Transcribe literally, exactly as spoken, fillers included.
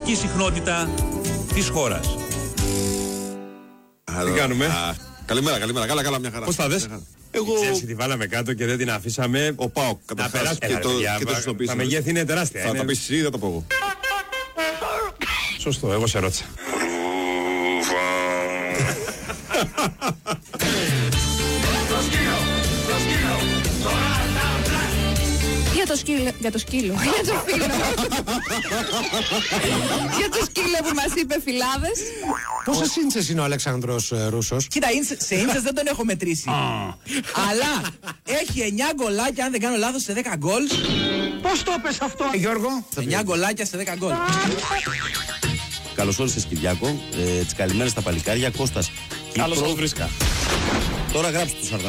μουσική συχνότητα της χώρας. Τι κάνουμε? Α, καλημέρα, καλημέρα. Καλά, καλά, μια χαρά. Πώς θα δες? Εγώ. Η Chelsea τη βάλαμε κάτω και δεν την αφήσαμε. Ο ΠΑΟΚ καταρχάς περάσει. και, Έλα, το, παιδιά, και το συνειδητοποιήσεις. τα μεγέθη είναι τεράστια. Θα είναι... τα πεις εσύ ή θα τα πω εγώ? Σωστό, εγώ σε ρώτησα. Για το σκύλο, για το σκύλο, για το φίλο. Για το σκύλο που μας είπε Φιλάδες. Πόσες ίντσες είναι ο Αλέξανδρος ε, Ρούσος? Κοίτα, σε ίντσες δεν τον έχω μετρήσει. Αλλά έχει εννιά γκολάκια, αν δεν κάνω λάθος, σε δέκα γκολ. Πώς το έπες αυτό, Γιώργο? εννιά γκολάκια σε δέκα γκολ. Καλώς όρισες, Κυριάκο. Ε, τις καλημέρες στα παλικάρια. Κώστας. Καλώς σας βρίσκα. Τώρα γράψτε το